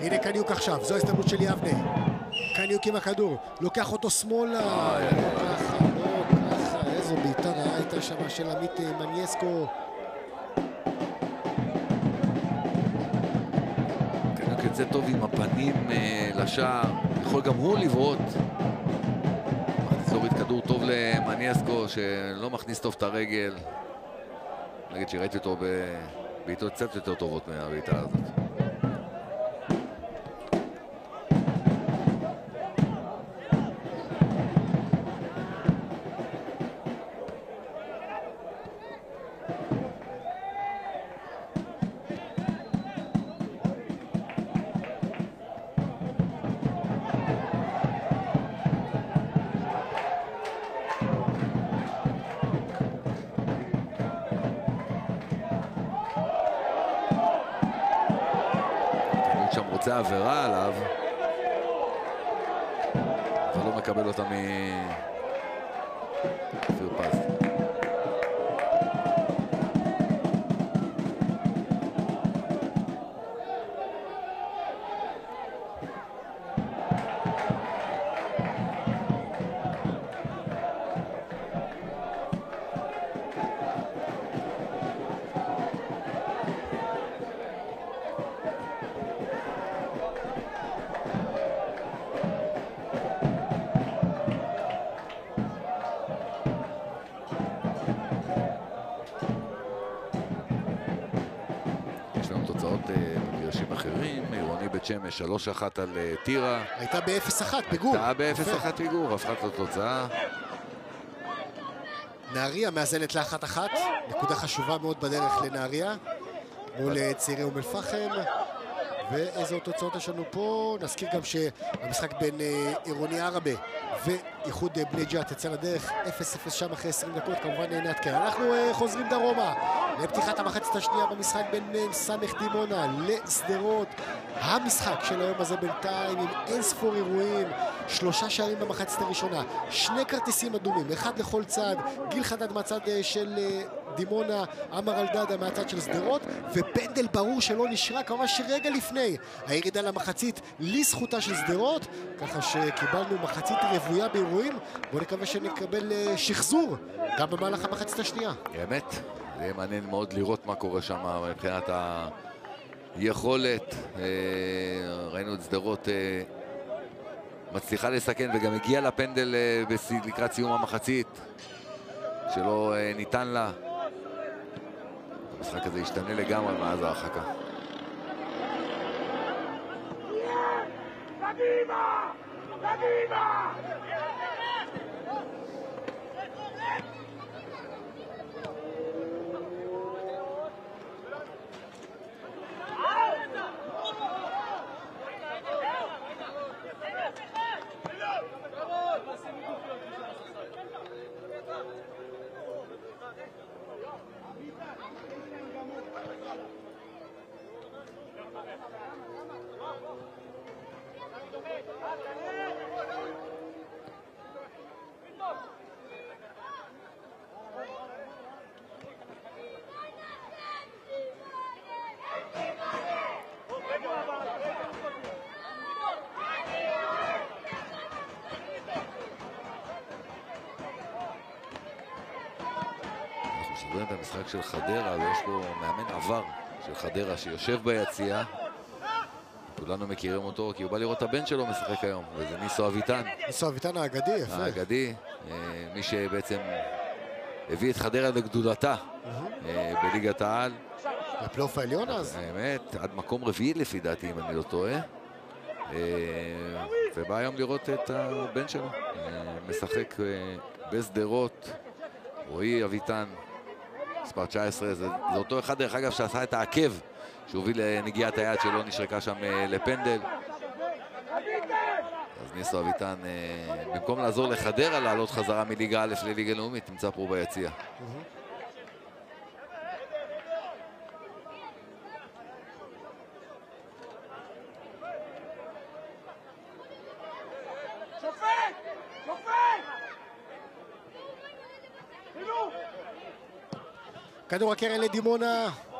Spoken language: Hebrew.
הנה קניוק עכשיו, זו ההזדמנות של יבנה. קניוק עם הכדור, לוקח אותו שמאלה. לא ככה, איזו בעיטה רעה הייתה שם של עמית מניאסקו. קניוק יוצא טוב עם הפנים לשער, יכול גם הוא לבעוט. להוריד כדור טוב למניאסקו שלא מכניס טוב את הרגל. נגיד שראיתי אותו בעיטות קצת יותר טובות מהבעיטה הזאת. שם רוצה עבירה עליו, אבל לא מקבל אותה מאופיר פז. תוצאות במגרשים אחרים, עירוני בית שמש 3-1 על טירה. הייתה ב-0-1 פיגור. הייתה ב-0-1 פיגור, הפכה את התוצאה. נהריה מאזנת ל-1-1, נקודה חשובה מאוד בדרך לנהריה, מול צעירי אום אל-פחם. ואיזה תוצאות יש לנו פה? נזכיר גם שהמשחק בין עירוני ערבה ואיחוד בני ג'ת יצא לדרך 0-0 שם אחרי 20 דקות, כמובן נעדכן. אנחנו חוזרים דרומה לפתיחת המחצית השנייה במשחק בין סמך דימונה לסדרות. המשחק של היום הזה בינתיים עם אין ספור אירועים, 3 שערים במחצית הראשונה, 2 כרטיסים אדומים, 1 לכל צד, גיל חדד מהצד של דימונה, אמר אלדדה מהצד של סדרות, ופנדל ברור שלא נשרק ממש רגע לפני הירידה למחצית לזכותה של סדרות, ככה שקיבלנו מחצית רבויה באירועים. בואו נקווה שנקבל שחזור גם במהלך המחצית השנייה. באמת, זה יהיה מעניין מאוד לראות מה קורה שם מבחינת היכולת. ראינו את סדרות מצליחה לסכן וגם הגיעה לפנדל לקראת סיום המחצית שלא ניתן לה. המשחק הזה ישתנה לגמרי מאז ההרחקה. שרואים את המשחק של חדרה ויש פה מאמן עבר של חדרה שיושב ביציאה. כולנו מכירים אותו כי הוא בא לראות את הבן שלו משחק היום, וזה ניסו אביטן. ניסו אביטן האגדי, יפה. האגדי, מי שבעצם הביא את חדרה לגדולתה בליגת העל. לפלייאוף העליון אז? האמת, עד מקום רביעי לפי דעתי אם אני לא טועה. ובא היום לראות את הבן שלו משחק בסדרות. רועי אביטן, מספר 19, זה אותו אחד דרך אגב שעשה את העקב שהוביל לנגיעת היד שלו, נשרקה שם לפנדל. אז ניסו אביטן במקום לעזור לחדרה לעלות חזרה מליגה א' לליגה לאומית נמצא פה ביציע. כדור הקרן לדימונה.